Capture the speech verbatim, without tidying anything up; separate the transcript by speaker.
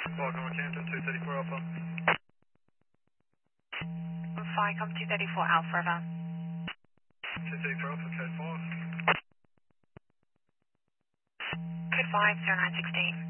Speaker 1: Welcome to Canton, two thirty-four Alpha.
Speaker 2: Firecom two thirty-four Alpha River.
Speaker 1: two thirty-four Alpha, code five.
Speaker 2: Code five zero nine sixteen.